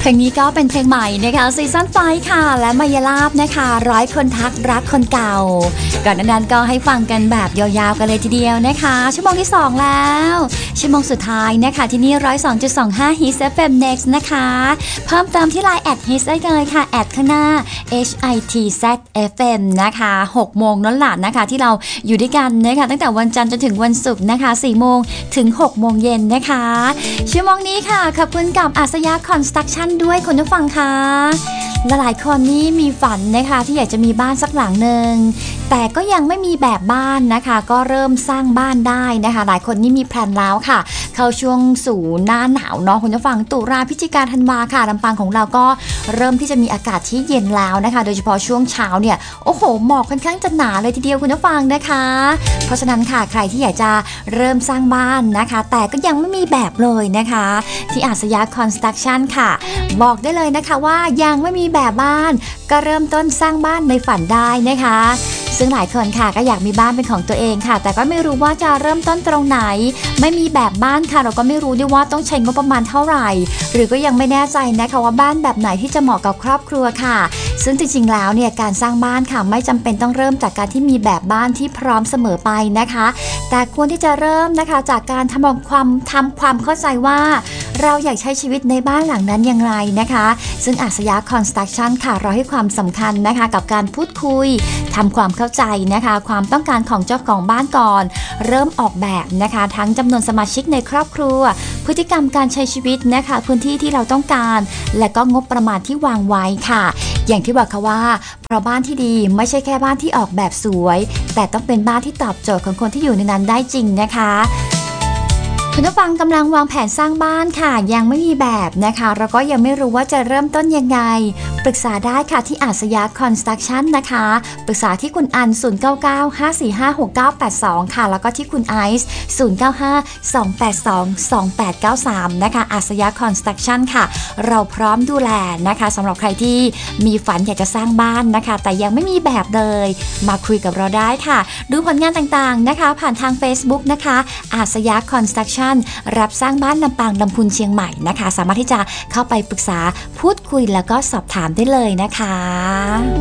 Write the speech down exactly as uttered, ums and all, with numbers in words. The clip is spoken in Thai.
เพลงนี้ก็เป็นเพลงใหม่นะคะซีซั่นไฟค่ะและมายาลาบนะคะร้อยคนทักรักคนเก่าก่อนนั้นก็ให้ฟังกันแบบยาวๆกันเลยทีเดียวนะคะชั่วโมงที่สองแล้วชั่วโมงสุดท้ายนะคะที่นี่ หนึ่งร้อยสองจุดสองห้า Hits เอฟ เอ็ม Next นะคะเพิ่มเติมที่ ไลน์ แอท Hits ได้เลยค่ะแอดข้างหน้า H I T Z F M นะคะหกโมงนั่นแหละนะคะที่เราอยู่ด้วยกันนะคะตั้งแต่วันจันทร์จนถึงวันศุกร์นะคะสี่โมงถึงหกโมงเย็นนะคะชั่วโมงนี้ค่ะขอบคุณกับอาสยาคอนสตรักชั่นด้วยคุณผู้ฟังค่ะหลายคนนี่มีฝันนะคะที่อยากจะมีบ้านสักหลังหนึ่งแต่ก็ยังไม่มีแบบบ้านนะคะก็เริ่มสร้างบ้านได้นะคะหลายคนนี่มีแพลนแล้วค่ะเข้าช่วงสู่หน้าหนาวเนาะคุณผู้ฟังตุลาพฤศจิกาธันวาค่ะลำปางของเราก็เริ่มที่จะมีอากาศที่เย็นแล้วนะคะโดยเฉพาะช่วงเช้าเนี่ยโอ้โหหมอกค่อนข้างจะหนาเลยทีเดียวคุณผู้ฟังนะคะเพราะฉะนั้นค่ะใครที่อยากจะเริ่มสร้างบ้านนะคะแต่ก็ยังไม่มีแบบเลยนะคะที่อาสยาคอนสตรักชั่นค่ะบอกได้เลยนะคะว่ายังไม่มีแบบบ้านก็เริ่มต้นสร้างบ้านในฝันได้นะคะซึ่งหลายคนค่ะก็อยากมีบ้านเป็นของตัวเองค่ะแต่ก็ไม่รู้ว่าจะเริ่มต้นตรงไหนไม่มีแบบบ้านค่ะเราก็ไม่รู้ด้วยว่าต้องใช้งบประมาณเท่าไหร่หรือก็ยังไม่แน่ใจนะคะว่าบ้านแบบไหนที่จะเหมาะกับครอบครัวค่ะซึ่งจริงๆแล้วเนี่ยการสร้างบ้านค่ะไม่จำเป็นต้องเริ่มจากการที่มีแบบบ้านที่พร้อมเสมอไปนะคะแต่ควรที่จะเริ่มนะคะจากการทำความทำความเข้าใจว่าเราอยากใช้ชีวิตในบ้านหลังนั้นอย่างไรนะคะซึ่งอาสยาคอนสตรักชั่นค่ะเราให้ความสำคัญนะคะกับการพูดคุยทำความเข้าใจนะคะความต้องการของเจ้าของบ้านก่อนเริ่มออกแบบนะคะทั้งจำนวนสมาชิกในครอบครัวพฤติกรรมการใช้ชีวิตนะคะพื้นที่ที่เราต้องการและก็งบประมาณที่วางไว้ค่ะอย่างที่บอกค่ะว่าเพราะบ้านที่ดีไม่ใช่แค่บ้านที่ออกแบบสวยแต่ต้องเป็นบ้านที่ตอบโจทย์ของคนที่อยู่ในนั้นได้จริงนะคะคุณผู้ฟังกำลังวางแผนสร้างบ้านค่ะยังไม่มีแบบนะคะแล้วก็ยังไม่รู้ว่าจะเริ่มต้นยังไงปรึกษาได้ค่ะที่อาสยาคอนสตรักชั่นนะคะปรึกษาที่คุณอันศูนย์ เก้า เก้า ห้า สี่ ห้า หก เก้า แปด สองค่ะแล้วก็ที่คุณไอซ์ศูนย์ เก้า ห้า สอง แปด สอง สอง แปด เก้า สามนะคะอาสยาคอนสตรักชั่นค่ะเราพร้อมดูแลนะคะสำหรับใครที่มีฝันอยากจะสร้างบ้านนะคะแต่ยังไม่มีแบบเลยมาคุยกับเราได้ค่ะดูผลงานต่างๆนะคะผ่านทาง Facebook นะคะอาสยาคอนสตรักชั่นรับสร้างบ้านลำปางลำพูนเชียงใหม่นะคะสามารถที่จะเข้าไปปรึกษาพูดคุยแล้วก็สอบถามได้เลยนะคะ